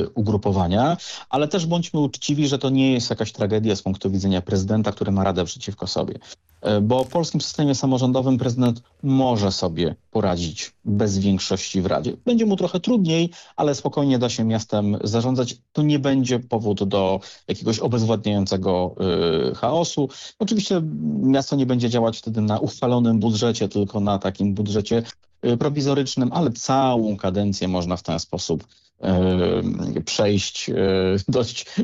ugrupowania, ale też bądźmy uczciwi, że to nie jest jakaś tragedia z punktu widzenia prezydenta, który ma Radę przeciwko sobie. Bo w polskim systemie samorządowym prezydent może sobie poradzić bez większości w Radzie. Będzie mu trochę trudniej, ale spokojnie da się miastem zarządzać. To nie będzie powód do jakiegoś obezwładniającego chaosu. Oczywiście miasto nie będzie działać wtedy na uchwalonym budżecie, tylko na takim budżecie prowizorycznym, ale całą kadencję można w ten sposób przejść dość